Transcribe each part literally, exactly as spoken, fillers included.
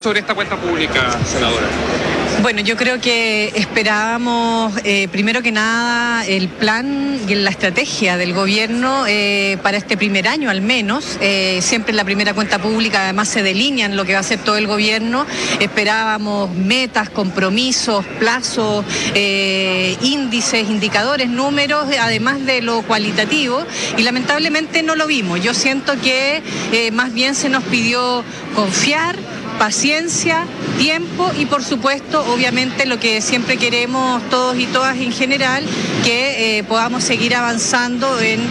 sobre esta cuenta pública, senadora? Bueno, yo creo que esperábamos, eh, primero que nada, el plan y la estrategia del gobierno eh, para este primer año al menos. Eh, siempre en la primera cuenta pública además se delinean lo que va a hacer todo el gobierno. Esperábamos metas, compromisos, plazos, eh, índices, indicadores, números, además de lo cualitativo, y lamentablemente no lo vimos. Yo siento que eh, más bien se nos pidió confiar, paciencia, tiempo y por supuesto, obviamente, lo que siempre queremos todos y todas en general, que eh, podamos seguir avanzando en,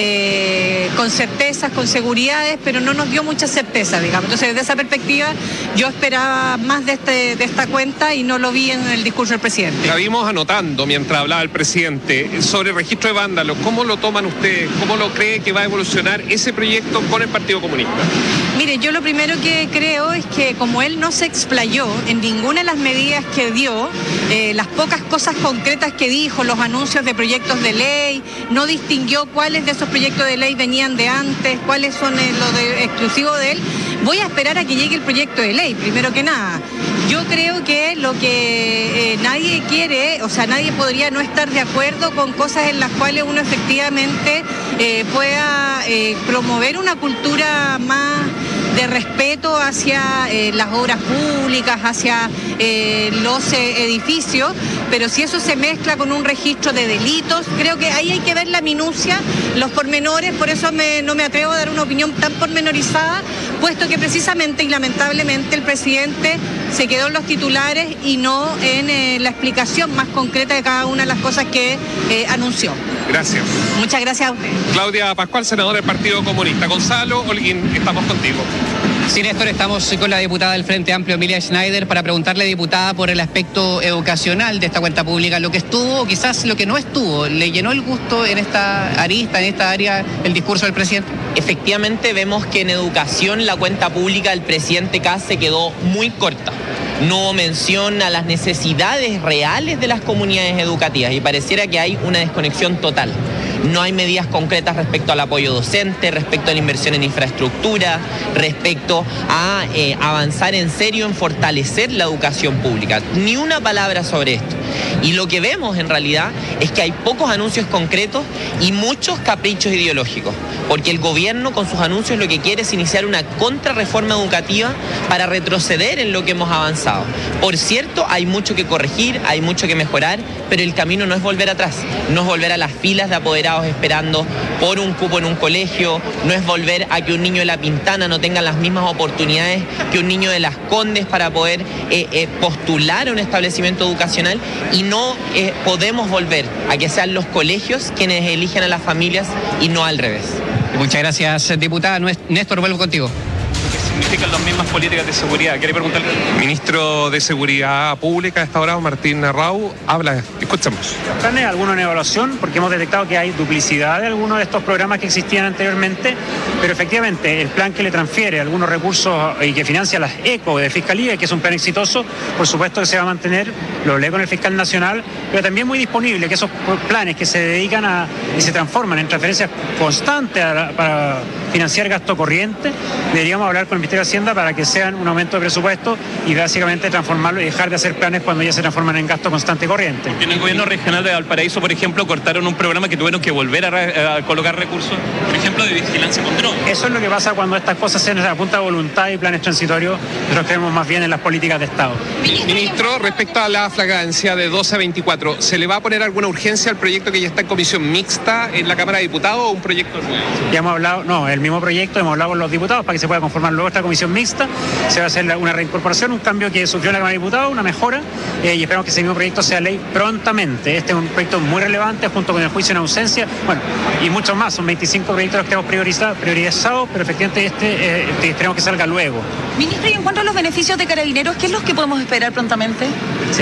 eh, con certezas, con seguridades, pero no nos dio mucha certeza, digamos. Entonces, desde esa perspectiva, yo esperaba más de, este, de esta cuenta y no lo vi en el discurso del presidente. La vimos anotando mientras hablaba el presidente sobre el registro de vándalos. ¿Cómo lo toman ustedes? ¿Cómo lo cree que va a evolucionar ese proyecto con el Partido Comunista? Mire, yo lo primero que creo es que como él no se explayó en ninguna de las medidas que dio, eh, las pocas cosas concretas que dijo, los anuncios de proyectos de ley, no distinguió cuáles de esos proyectos de ley venían de antes, cuáles son eh, los de, exclusivos de él, voy a esperar a que llegue el proyecto de ley, primero que nada. Yo creo que lo que eh, nadie quiere, o sea, nadie podría no estar de acuerdo con cosas en las cuales uno efectivamente eh, pueda eh, promover una cultura más de respeto hacia eh, las obras públicas, hacia eh, los eh, edificios, pero si eso se mezcla con un registro de delitos, creo que ahí hay que ver la minucia, los pormenores, por eso me, no me atrevo a dar una opinión tan pormenorizada, puesto que precisamente y lamentablemente el presidente se quedó en los titulares y no en eh, la explicación más concreta de cada una de las cosas que eh, anunció. Gracias. Muchas gracias a usted. Claudia Pascual, senadora del Partido Comunista. Gonzalo Holguín, estamos contigo. Sí, Néstor, estamos con la diputada del Frente Amplio, Emilia Schneider, para preguntarle, diputada, por el aspecto educacional de esta cuenta pública, lo que estuvo, quizás lo que no estuvo. ¿Le llenó el gusto en esta arista, en esta área, el discurso del presidente? Efectivamente, vemos que en educación la cuenta pública del presidente Kast se quedó muy corta. No menciona las necesidades reales de las comunidades educativas y pareciera que hay una desconexión total. No hay medidas concretas respecto al apoyo docente, respecto a la inversión en infraestructura, respecto a eh, avanzar en serio en fortalecer la educación pública. Ni una palabra sobre esto. Y lo que vemos en realidad es que hay pocos anuncios concretos y muchos caprichos ideológicos, porque el gobierno con sus anuncios lo que quiere es iniciar una contrarreforma educativa para retroceder en lo que hemos avanzado. Por cierto, hay mucho que corregir, hay mucho que mejorar, pero el camino no es volver atrás, no es volver a las filas de apoderados esperando por un cupo en un colegio, no es volver a que un niño de La Pintana no tenga las mismas oportunidades que un niño de Las Condes para poder eh, eh, postular a un establecimiento educacional, y no eh, podemos volver a que sean los colegios quienes eligen a las familias y no al revés. Muchas gracias, diputada. Néstor, vuelvo contigo. Significan las mismas políticas de seguridad. Quería preguntarle al ministro de Seguridad Pública a esta hora, Martín Rau, habla, escuchamos. ¿Están alguno en evaluación? Porque hemos detectado que hay duplicidad de algunos de estos programas que existían anteriormente, pero efectivamente el plan que le transfiere algunos recursos y que financia las ECO de Fiscalía, que es un plan exitoso, por supuesto que se va a mantener, lo hablé con el fiscal nacional, pero también muy disponible que esos planes que se dedican a y se transforman en transferencias constantes a la, para financiar gasto corriente, deberíamos hablar con el Ministerio de Hacienda para que sean un aumento de presupuesto y básicamente transformarlo y dejar de hacer planes cuando ya se transforman en gasto constante y corriente. En el gobierno regional de Valparaíso, por ejemplo, cortaron un programa que tuvieron que volver a, a colocar recursos, por ejemplo, de vigilancia con drones. Eso es lo que pasa cuando estas cosas se a punta de voluntad y planes transitorios. Nosotros creemos más bien en las políticas de Estado. Ministro, respecto a la flagrancia de doce a veinticuatro, ¿se le va a poner alguna urgencia al proyecto que ya está en comisión mixta en la Cámara de Diputados o un proyecto nuevo? Ya hemos hablado, no, el mismo proyecto, hemos hablado con los diputados para que se pueda conformar luego esta comisión mixta. Se va a hacer una reincorporación, un cambio que sufrió la Cámara de Diputados, una mejora, eh, y esperamos que ese mismo proyecto sea ley prontamente. Este es un proyecto muy relevante junto con el juicio en ausencia, bueno, y muchos más, son veinticinco proyectos los que hemos priorizado, priorizado pero efectivamente este eh, esperemos que salga luego. Ministro, y en cuanto a los beneficios de Carabineros, ¿qué es lo que podemos esperar prontamente? Sí.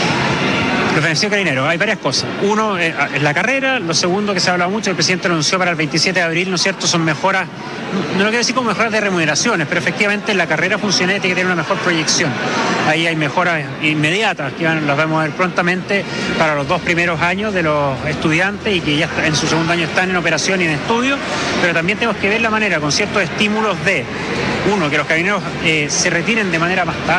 Los beneficios carabineros, hay varias cosas. Uno eh, es la carrera, lo segundo que se ha hablado mucho, el presidente anunció para el veintisiete de abril, ¿no es cierto? Son mejoras, no lo quiero decir como mejoras de remuneraciones, pero efectivamente la carrera funcionaria tiene que tener una mejor proyección. Ahí hay mejoras inmediatas que van, las vamos a ver prontamente para los dos primeros años de los estudiantes y que ya en su segundo año están en operación y en estudio, pero también tenemos que ver la manera con ciertos estímulos de, uno, que los carabineros eh, se retiren de manera más tarde.